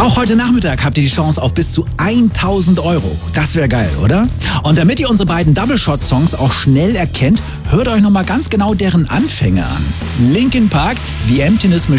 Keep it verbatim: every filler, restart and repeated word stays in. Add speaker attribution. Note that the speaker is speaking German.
Speaker 1: Auch heute Nachmittag habt ihr die Chance auf bis zu tausend Euro. Das wäre geil, oder? Und damit ihr unsere beiden Double-Shot-Songs auch schnell erkennt, hört euch nochmal ganz genau deren Anfänge an. Linkin Park, The Emptiness Machine.